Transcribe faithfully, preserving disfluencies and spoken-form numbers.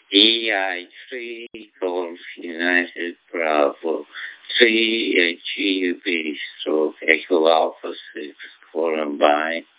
E I three Golf United Bravo three H U B stroke Echo Alpha six Columbine